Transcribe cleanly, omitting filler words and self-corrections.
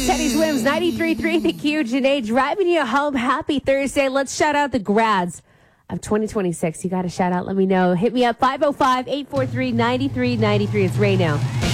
Teddy Swims, 93.3 The Q. Janae driving you home. Happy Thursday. Let's shout out the grads of 2026. You got a shout out? Let me know. Hit me up 505-843-9393. It's Ray now.